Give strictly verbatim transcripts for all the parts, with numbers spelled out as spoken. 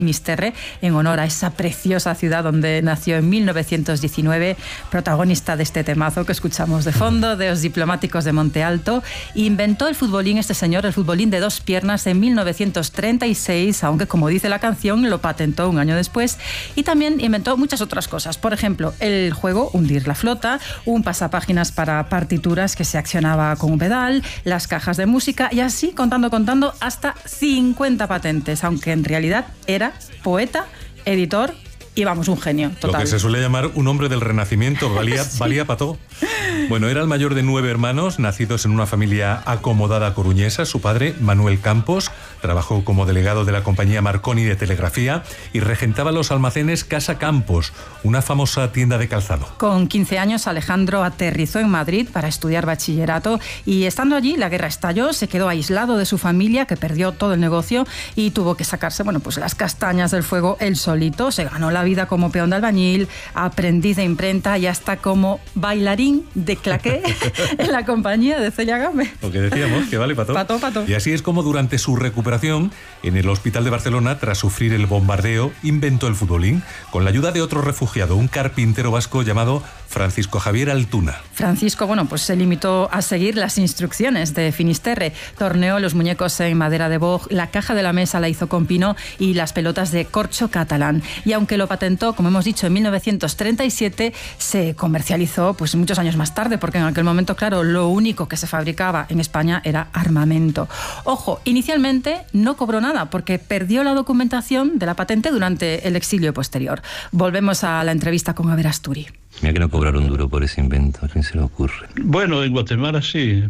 Finisterre, en honor a esa preciosa ciudad donde nació en mil novecientos diecinueve, protagonista de este temazo que escuchamos de fondo, de los diplomáticos de Monte Alto. Inventó el futbolín este señor, el futbolín de dos piernas, en mil novecientos treinta y seis, aunque como dice la canción, lo patentó un año después. Y también inventó muchas otras cosas. Por ejemplo, el juego Hundir la flota, un pasapáginas para partituras que se accionaba con un pedal, las cajas de música y así, contando, contando, hasta cincuenta patentes, aunque en realidad era poeta, editor y vamos, un genio total. Lo que se suele llamar un hombre del Renacimiento, valía, sí. valía para todo. Bueno, era el mayor de nueve hermanos, nacidos en una familia acomodada coruñesa. Su padre, Manuel Campos, trabajó como delegado de la compañía Marconi de telegrafía y regentaba los almacenes Casa Campos, una famosa tienda de calzado. Con quince años, Alejandro aterrizó en Madrid para estudiar bachillerato y estando allí, la guerra estalló, se quedó aislado de su familia, que perdió todo el negocio y tuvo que sacarse, bueno, pues las castañas del fuego él solito. Se ganó la vida como peón de albañil, aprendiz de imprenta y hasta como bailarín de claqué en la compañía de Celia Game. Lo que decíamos, que vale pato. Pato, pato. Y así es como durante su recuperación en el Hospital de Barcelona, tras sufrir el bombardeo, inventó el futbolín con la ayuda de otro refugiado, un carpintero vasco llamado Francisco Javier Altuna. Francisco, bueno, pues se limitó a seguir las instrucciones de Finisterre. Torneó los muñecos en madera de boj, la caja de la mesa la hizo con pino y las pelotas de corcho catalán. Y aunque lo patentó, como hemos dicho, en mil novecientos treinta y siete, se comercializó pues muchos años más tarde, porque en aquel momento, claro, lo único que se fabricaba en España era armamento. Ojo, inicialmente no cobró nada porque perdió la documentación de la patente durante el exilio posterior. Volvemos a la entrevista con Aver Asturi. Mira que no cobraron duro por ese invento, ¿a quién se le ocurre? Bueno, en Guatemala sí,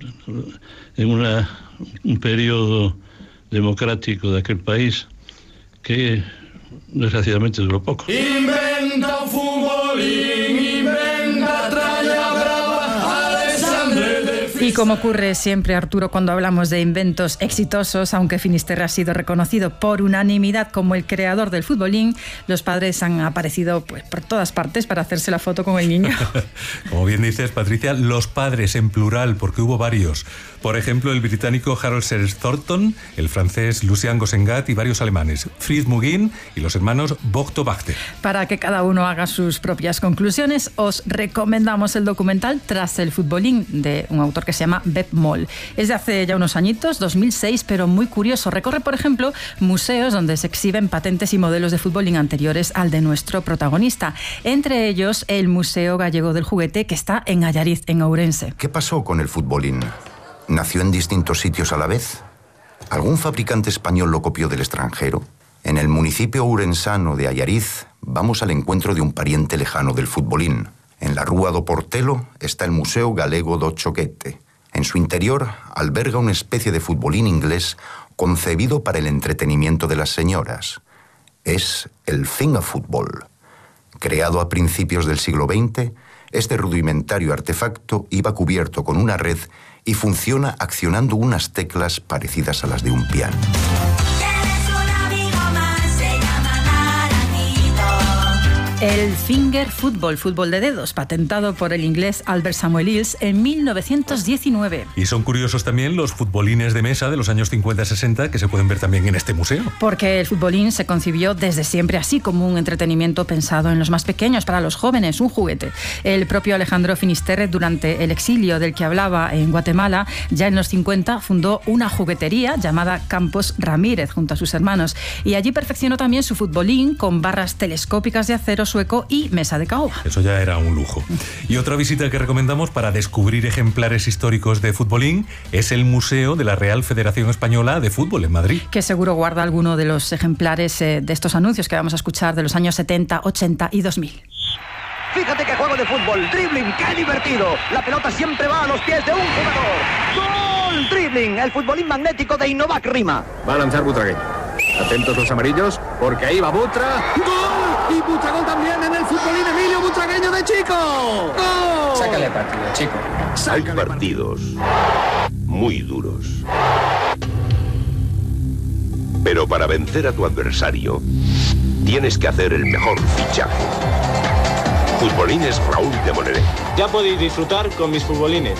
en una, un periodo democrático de aquel país que desgraciadamente duró poco. Inventa un futbolín, inventa tralla brava, Alexandre de Fis. Y como ocurre siempre, Arturo, cuando hablamos de inventos exitosos, aunque Finisterre ha sido reconocido por unanimidad como el creador del futbolín, los padres han aparecido pues por todas partes para hacerse la foto con el niño. Como bien dices, Patricia, los padres en plural, porque hubo varios. Por ejemplo, el británico Harold Sears Thornton, el francés Lucien Gossengat y varios alemanes, Fritz Mugin y los hermanos Bogto Bachte. Para que cada uno haga sus propias conclusiones, os recomendamos el documental Tras el futbolín, de un autor que se llama Beb Moll. Es de hace ya unos añitos, dos mil seis, pero muy curioso. Recorre, por ejemplo, museos donde se exhiben patentes y modelos de futbolín anteriores al de nuestro protagonista. Entre ellos, el Museo Gallego del Juguete, que está en Allariz, en Ourense. ¿Qué pasó con el futbolín? ¿Nació en distintos sitios a la vez? ¿Algún fabricante español lo copió del extranjero? En el municipio ourensano de Allariz vamos al encuentro de un pariente lejano del futbolín. En la Rúa do Portelo está el Museo Galego do Choquete. En su interior alberga una especie de futbolín inglés concebido para el entretenimiento de las señoras. Es el fingerfootball. Creado a principios del siglo veinte, este rudimentario artefacto iba cubierto con una red y funciona accionando unas teclas parecidas a las de un piano. El finger football, fútbol de dedos, patentado por el inglés Albert Samuel Hills en mil novecientos diecinueve. Y son curiosos también los futbolines de mesa de los años cincuenta sesenta que se pueden ver también en este museo. Porque el futbolín se concibió desde siempre así, como un entretenimiento pensado en los más pequeños, para los jóvenes, un juguete. El propio Alejandro Finisterre, durante el exilio del que hablaba en Guatemala, ya en los cincuenta fundó una juguetería llamada Campos Ramírez junto a sus hermanos. Y allí perfeccionó también su futbolín con barras telescópicas de acero sueco y mesa de caoba. Eso ya era un lujo. Y otra visita que recomendamos para descubrir ejemplares históricos de futbolín es el Museo de la Real Federación Española de Fútbol en Madrid. Que seguro guarda alguno de los ejemplares eh, de estos anuncios que vamos a escuchar de los años setenta, ochenta y dos mil. Fíjate qué juego de fútbol, dribbling, qué divertido. La pelota siempre va a los pies de un jugador. ¡Gol! Dribbling, el futbolín magnético de Innovac Rima. Va a lanzar Butragueño. Atentos los amarillos, porque ahí va Butra. ¡Gol! Y Butragón también en el futbolín Emilio Butragueño de Chico. ¡Gol! Sácale partido, Chico. Hay partidos muy duros. Pero para vencer a tu adversario, tienes que hacer el mejor fichaje. Futbolines Raúl de Monelet. Ya podéis disfrutar con mis futbolines.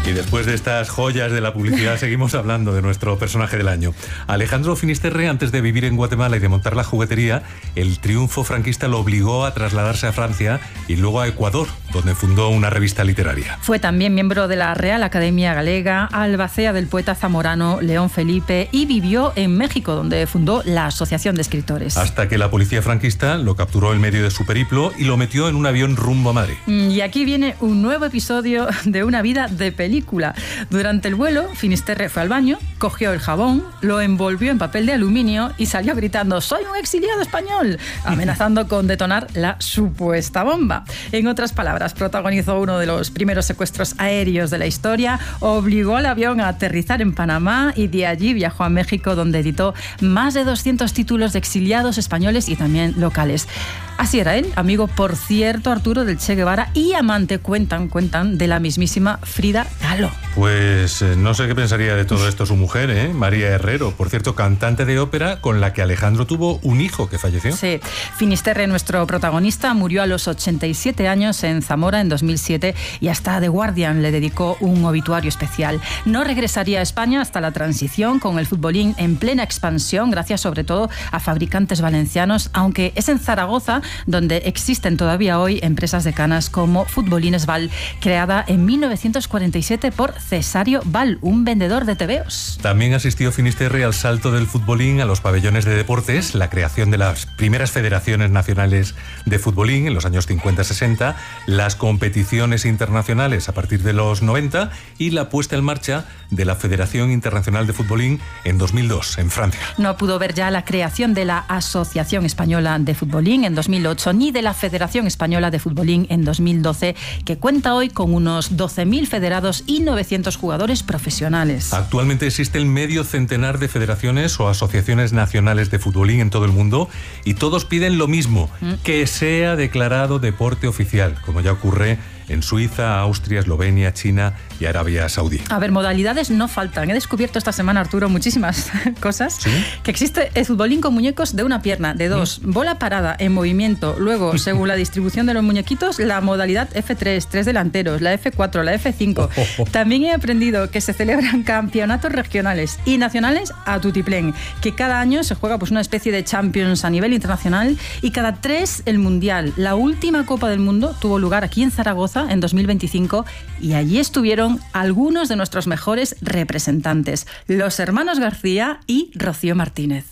Y después de estas joyas de la publicidad seguimos hablando de nuestro personaje del año. Alejandro Finisterre, antes de vivir en Guatemala y de montar la juguetería, el triunfo franquista lo obligó a trasladarse a Francia y luego a Ecuador, donde fundó una revista literaria. Fue también miembro de la Real Academia Galega, albacea del poeta zamorano León Felipe y vivió en México, donde fundó la Asociación de Escritores. Hasta que la policía franquista lo capturó en medio de su periplo y lo metió en un avión rumbo a Madrid. Y aquí viene un nuevo episodio de una vida de película. Durante el vuelo, Finisterre fue al baño, cogió el jabón, lo envolvió en papel de aluminio y salió gritando «¡Soy un exiliado español!», amenazando con detonar la supuesta bomba. En otras palabras, protagonizó uno de los primeros secuestros aéreos de la historia, obligó al avión a aterrizar en Panamá y de allí viajó a México, donde editó más de doscientos títulos de exiliados españoles y también locales. Así era él, amigo, por cierto, Arturo, del Che Guevara y amante, cuentan, cuentan, de la mismísima Frida Kahlo. Pues eh, no sé qué pensaría de todo esto su mujer, ¿eh? María Herrero, por cierto, cantante de ópera con la que Alejandro tuvo un hijo que falleció. Sí, Finisterre, nuestro protagonista, murió a los ochenta y siete años en Zamora en dos mil siete y hasta The Guardian le dedicó un obituario especial. No regresaría a España hasta la transición, con el futbolín en plena expansión, gracias sobre todo a fabricantes valencianos, aunque es en Zaragoza donde existen todavía hoy empresas decanas como Futbolines Val, creada en mil novecientos cuarenta y siete por Cesario Val, un vendedor de tebeos. También asistió Finisterre al salto del futbolín a los pabellones de deportes, la creación de las primeras federaciones nacionales de futbolín en los años cincuenta sesenta, las competiciones internacionales a partir de los noventa y la puesta en marcha de la Federación Internacional de Futbolín en dos mil dos, en Francia. No pudo ver ya la creación de la Asociación Española de Futbolín en dos mil ocho ni de la Federación Española de Futbolín en dos mil doce, que cuenta hoy con unos doce mil federados y novecientos jugadores profesionales. Actualmente existen medio centenar de federaciones o asociaciones nacionales de futbolín en todo el mundo y todos piden lo mismo, mm. que sea declarado deporte oficial, como ya ocurre en Suiza, Austria, Eslovenia, China y Arabia Saudí. A ver, modalidades no faltan. He descubierto esta semana, Arturo, muchísimas cosas. ¿Sí? Que existe el futbolín con muñecos de una pierna, de dos, ¿Mm? bola parada, en movimiento. Luego, según la distribución de los muñequitos, la modalidad F tres, tres delanteros, la F cuatro, la F cinco. Oh, oh, oh. También he aprendido que se celebran campeonatos regionales y nacionales a tutiplén, que cada año se juega pues una especie de Champions a nivel internacional y cada tres el Mundial. La última Copa del Mundo tuvo lugar aquí en Zaragoza en dos mil veinticinco y allí estuvieron algunos de nuestros mejores representantes, los hermanos García y Rocío Martínez.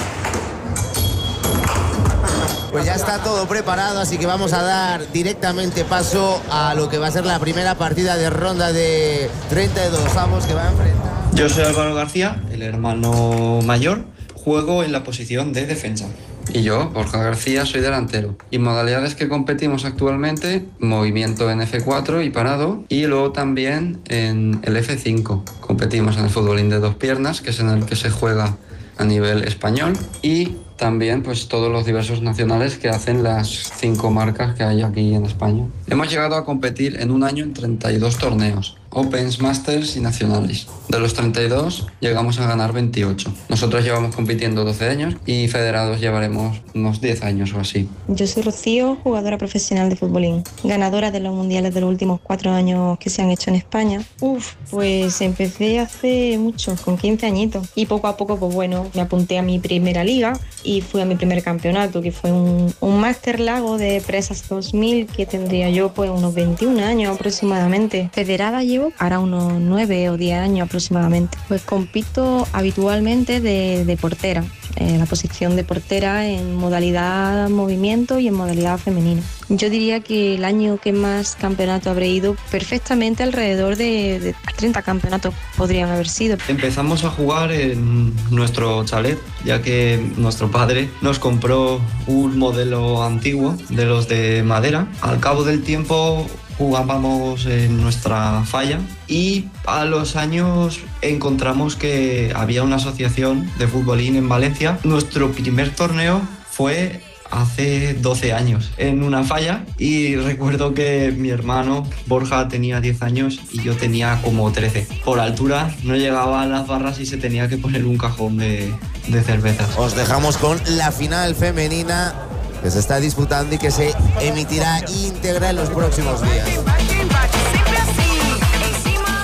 Pues ya está todo preparado, así que vamos a dar directamente paso a lo que va a ser la primera partida de ronda de treinta y dos avos que va a enfrentar. Yo soy Álvaro García, el hermano mayor, juego en la posición de defensa. Y yo, Borja García, soy delantero. Y modalidades que competimos actualmente, movimiento en F cuatro y parado, y luego también en el F cinco. Competimos en el futbolín de dos piernas, que es en el que se juega a nivel español, y también pues todos los diversos nacionales que hacen las cinco marcas que hay aquí en España. Hemos llegado a competir en un año en treinta y dos torneos, Opens, Masters y nacionales. De los treinta y dos llegamos a ganar veintiocho. Nosotros llevamos compitiendo doce años y federados llevaremos unos diez años o así. Yo soy Rocío, jugadora profesional de futbolín, ganadora de los mundiales de los últimos cuatro años que se han hecho en España. Uf, pues empecé hace mucho, con quince añitos, y poco a poco, pues bueno, me apunté a mi primera liga y fui a mi primer campeonato, que fue un, un Máster Lago de Presas dos mil, que tendría yo pues unos veintiún años aproximadamente. Federada llevo ahora unos nueve o diez años aproximadamente. Pues compito habitualmente de, de portera, en la posición de portera en modalidad movimiento y en modalidad femenina. Yo diría que el año que más campeonato habré ido, perfectamente alrededor de, de treinta campeonatos podrían haber sido. Empezamos a jugar en nuestro chalet, ya que nuestro padre nos compró un modelo antiguo de los de madera. Al cabo del tiempo jugábamos en nuestra falla y a los años encontramos que había una asociación de futbolín en Valencia. Nuestro primer torneo fue hace doce años en una falla y recuerdo que mi hermano Borja tenía diez años y yo tenía como trece. Por altura no llegaba a las barras y se tenía que poner un cajón de, de cervezas. Os dejamos con la final femenina que se está disputando y que se emitirá íntegra en los próximos días.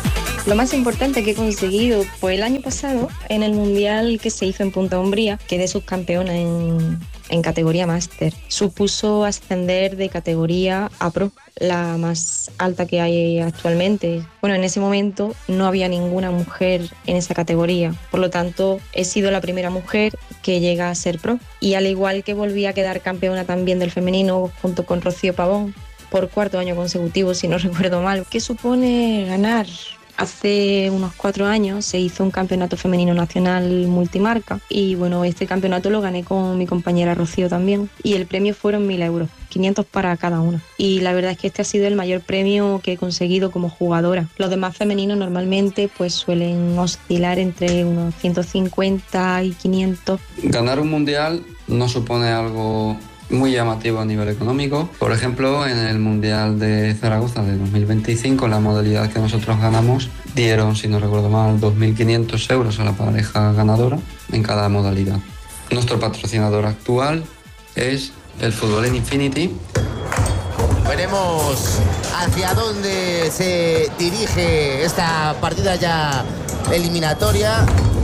Lo más importante que he conseguido, pues el año pasado, en el Mundial que se hizo en Punta Umbría, quedé subcampeona en, en categoría máster. Supuso ascender de categoría a pro, la más alta que hay actualmente. Bueno, en ese momento no había ninguna mujer en esa categoría, por lo tanto he sido la primera mujer que llega a ser pro. Y al igual que volví a quedar campeona también del femenino junto con Rocío Pavón, por cuarto año consecutivo, si no recuerdo mal. ¿Qué supone ganar? Hace unos cuatro años se hizo un campeonato femenino nacional multimarca y bueno, este campeonato lo gané con mi compañera Rocío también y el premio fueron mil euros, quinientos para cada una. Y la verdad es que este ha sido el mayor premio que he conseguido como jugadora. Los demás femeninos normalmente pues suelen oscilar entre unos ciento cincuenta y quinientos. Ganar un mundial no supone algo muy llamativo a nivel económico. Por ejemplo, en el Mundial de Zaragoza de dos mil veinticinco, la modalidad que nosotros ganamos, dieron, si no recuerdo mal, dos mil quinientos euros a la pareja ganadora en cada modalidad. Nuestro patrocinador actual es el Futbolín Infinity. Veremos hacia dónde se dirige esta partida ya eliminatoria.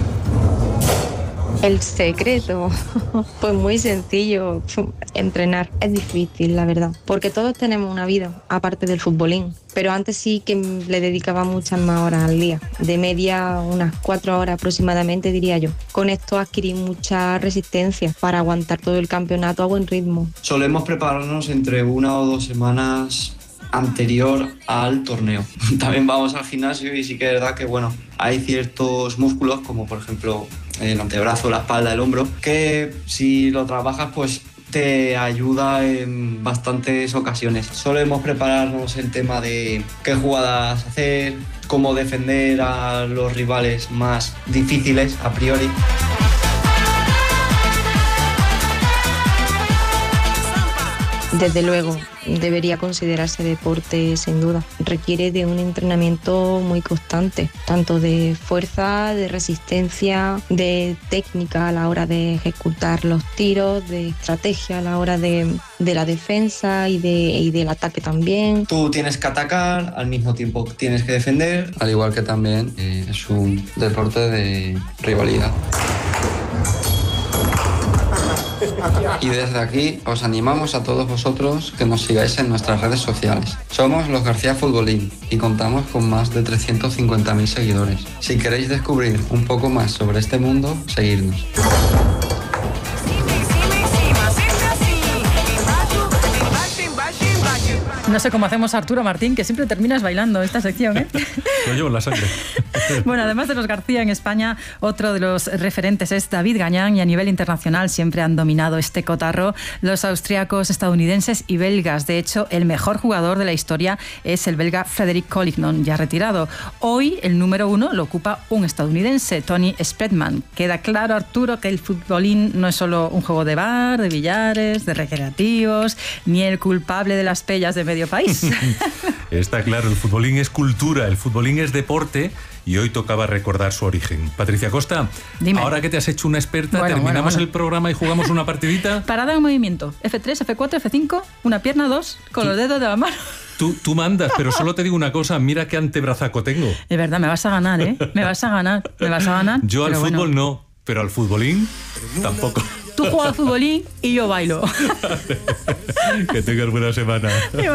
El secreto, pues muy sencillo, entrenar. Es difícil, la verdad, porque todos tenemos una vida, aparte del futbolín. Pero antes sí que le dedicaba muchas más horas al día, de media unas cuatro horas aproximadamente, diría yo. Con esto adquirí mucha resistencia para aguantar todo el campeonato a buen ritmo. Solemos prepararnos entre una o dos semanas anterior al torneo. También vamos al gimnasio y sí que es verdad que bueno, hay ciertos músculos como por ejemplo el antebrazo, la espalda, el hombro, que si lo trabajas pues te ayuda en bastantes ocasiones. Solemos prepararnos el tema de qué jugadas hacer, cómo defender a los rivales más difíciles a priori. Desde luego, debería considerarse deporte sin duda. Requiere de un entrenamiento muy constante, tanto de fuerza, de resistencia, de técnica a la hora de ejecutar los tiros, de estrategia a la hora de, de la defensa y, de, y del ataque también. Tú tienes que atacar, al mismo tiempo tienes que defender. Al igual que también eh, es un deporte de rivalidad. Y desde aquí os animamos a todos vosotros que nos sigáis en nuestras redes sociales. Somos los García Futbolín y contamos con más de trescientos cincuenta mil seguidores. Si queréis descubrir un poco más sobre este mundo, seguidnos. No sé cómo hacemos Arturo Martín, que siempre terminas bailando esta sección, ¿eh? Lo llevo en la sangre. Bueno, además de los García en España, otro de los referentes es David Gañán y a nivel internacional siempre han dominado este cotarro los austriacos, estadounidenses y belgas. De hecho, el mejor jugador de la historia es el belga Frederick Collignon, ya retirado. Hoy el número uno lo ocupa un estadounidense, Tony Spreadman. Queda claro, Arturo, que el futbolín no es solo un juego de bar, de billares, de recreativos, ni el culpable de las pellas de medio país. Está claro, el futbolín es cultura, el futbolín es deporte y hoy tocaba recordar su origen. Patricia Costa, Dime. Ahora que te has hecho una experta, Bueno, ¿terminamos bueno, bueno. el programa y jugamos una partidita? Parada en movimiento, efe tres, efe cuatro, efe cinco, una pierna, dos, con los dedos de la mano. Tú, tú mandas, pero solo te digo una cosa, mira qué antebrazaco tengo. De verdad, me vas a ganar, ¿eh? Me vas a ganar, me vas a ganar. Yo al pero fútbol bueno. no, pero al futbolín tampoco. Tú juegas al futbolín y yo bailo. Que tengas buena semana.